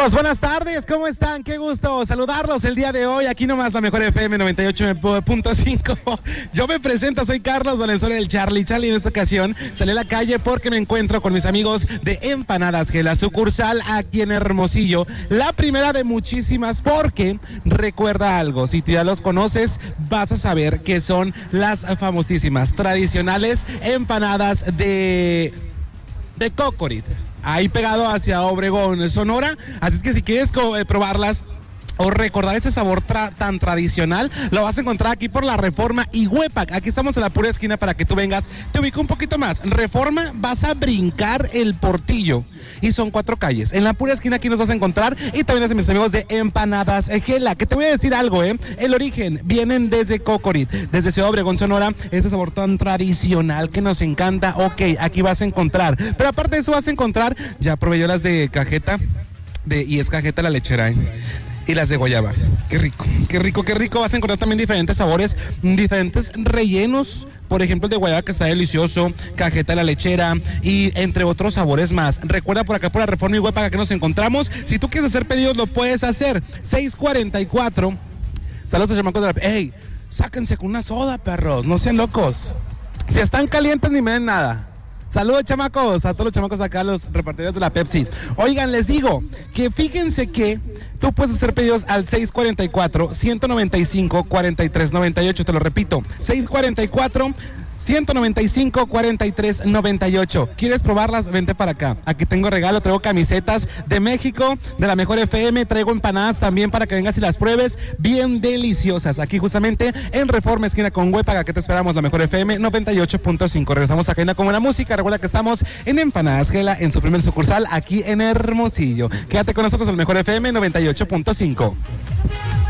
Amigos, buenas tardes, ¿cómo están? Qué gusto saludarlos el día de hoy, aquí nomás la mejor FM 98.5. Yo me presento, soy Carlos Valenzuela del Charlie. En esta ocasión salí a la calle porque me encuentro con mis amigos de Empanadas Gela, sucursal aquí en Hermosillo. La primera de muchísimas, porque recuerda algo, si tú ya los conoces, vas a saber que son las famosísimas, tradicionales empanadas de Cocorit, ahí pegado hacia Obregón, Sonora. Así es que si quieres probarlas o recordar ese sabor tan tradicional, lo vas a encontrar aquí por la Reforma y Huepac. Aquí estamos en la pura esquina para que tú vengas. Te ubico un poquito más. Reforma, vas a brincar el Portillo y son 4 calles. En la pura esquina aquí nos vas a encontrar, y también a mis amigos de Empanadas Gela, que te voy a decir algo, el origen vienen desde Cocorit, desde Ciudad Obregón, Sonora, ese sabor tan tradicional que nos encanta. Ok, aquí vas a encontrar, pero aparte de eso vas a encontrar, ya probé yo las de cajeta, y es cajeta la lechera, y las de guayaba. Qué rico, qué rico, qué rico. Vas a encontrar también diferentes sabores, diferentes rellenos. Por ejemplo, el de guayaba, que está delicioso, cajeta de la lechera y entre otros sabores más. Recuerda, por acá por la Reforma y Huepac que nos encontramos. Si tú quieres hacer pedidos, lo puedes hacer. 644. Saludos a chamacos de la... ¡Ey! Sáquense con una soda, perros. No sean locos. Si están calientes, ni me den nada. Saludos, chamacos, a todos los chamacos acá, los repartidores de la Pepsi. Oigan, les digo que fíjense que tú puedes hacer pedidos al 644-195-4398. Te lo repito, 644-195-4398. ¿Quieres probarlas? Vente para acá. Aquí tengo regalo, traigo camisetas de México, de la mejor FM, traigo empanadas también para que vengas y las pruebes, bien deliciosas. Aquí justamente en Reforma, esquina con Huepac, aquí te esperamos, la mejor FM 98.5. Regresamos a Cadena con buena música. Recuerda que estamos en Empanadas Gela, en su primer sucursal aquí en Hermosillo. Quédate con nosotros, el mejor FM 98.5.